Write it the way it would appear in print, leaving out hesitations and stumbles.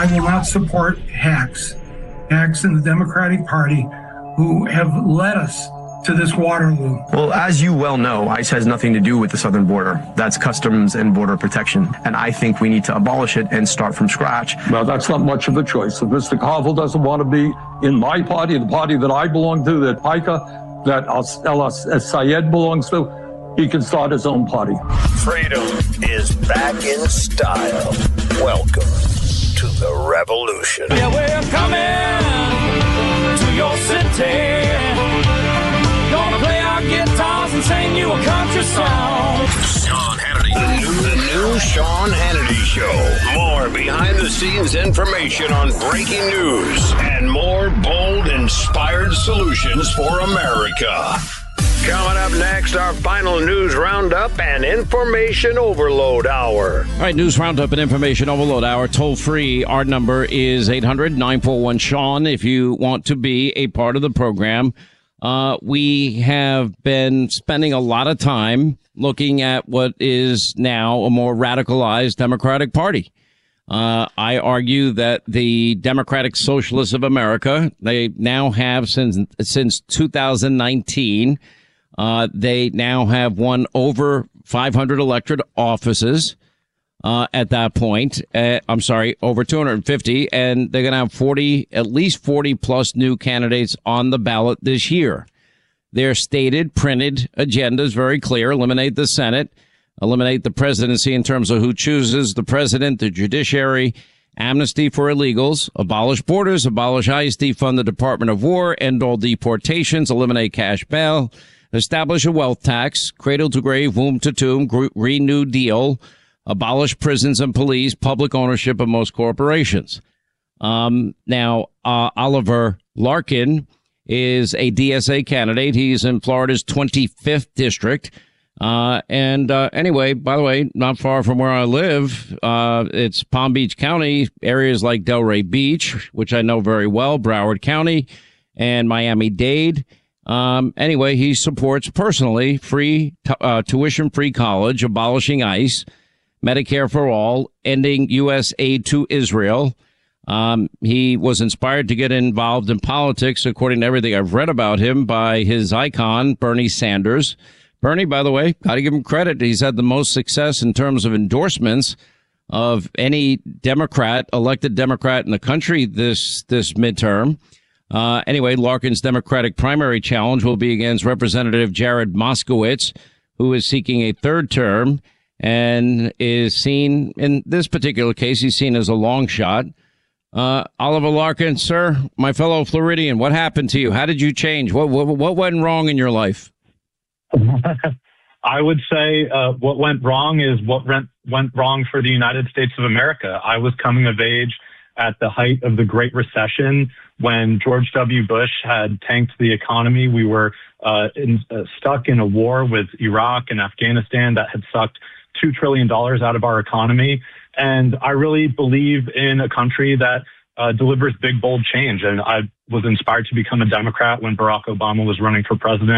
I will not support hacks in the Democratic Party who have led us to this Waterloo. Well, as you well know, ICE has nothing to do with the southern border. That's Customs and Border Protection. And I think we need to abolish it and start from scratch. Well, that's not much of a choice. If Mr. Koval doesn't want to be in my party, the party that I belong to, that PICA, that El Sayed belongs to, he can start his own party. Freedom is back in style. Welcome to the revolution. Yeah, we're coming to your city. Gonna play our guitars and sing you a country song. Sean Hannity. The new Sean Hannity Show. More behind-the-scenes information on breaking news and more bold, inspired solutions for America. Coming up next, our final news roundup and information overload hour. All right, news roundup and information overload hour. Toll free. Our number is 800-941-SEAN if you want to be a part of the program. We have been spending a lot of time looking at what is now a more radicalized Democratic Party. I argue that the Democratic Socialists of America, they now have since 2019, they now have won over 500 elected offices. At that point, over 250, and they're going to have at least 40 plus new candidates on the ballot this year. Their stated, printed agenda is very clear. Eliminate the Senate, eliminate the presidency in terms of who chooses the president, the judiciary, amnesty for illegals, abolish borders, abolish ICE, defund the Department of War, end all deportations, eliminate cash bail, establish a wealth tax, cradle to grave, womb to tomb, Green New Deal, abolish prisons and police, public ownership of most corporations. Now, Oliver Larkin is a DSA candidate. He's in Florida's 25th district. Anyway, by the way, not far from where I live, it's Palm Beach County, areas like Delray Beach, which I know very well, Broward County, and Miami-Dade. Anyway, he supports personally free tuition-free college, abolishing ICE, Medicare for all, ending U.S. aid to Israel. He was inspired to get involved in politics, according to everything I've read about him, by his icon, Bernie Sanders. Bernie, by the way, got to give him credit. He's had the most success in terms of endorsements of any elected Democrat in the country this midterm. Anyway, Larkin's Democratic primary challenge will be against Representative Jared Moskowitz, who is seeking a third term and is seen, in this particular case, he's seen as a long shot. Oliver Larkin, sir, my fellow Floridian, what happened to you? How did you change? What went wrong in your life? I would say what went wrong is what went wrong for the United States of America. I was coming of age at the height of the Great Recession when George W. Bush had tanked the economy. We were stuck in a war with Iraq and Afghanistan that had sucked $2 trillion out of our economy. And I really believe in a country that delivers big, bold change. And I was inspired to become a Democrat when Barack Obama was running for president.